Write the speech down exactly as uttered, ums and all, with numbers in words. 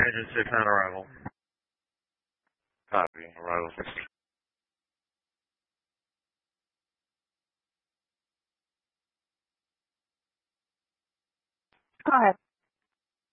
Engine six on arrival. Copy. Arrival six. Go ahead.